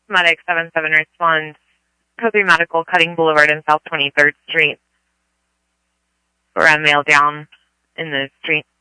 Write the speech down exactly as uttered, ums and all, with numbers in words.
Medic seven seven responds. Code three Medical, Cutting Boulevard and South twenty-third Street. For a male down in the street.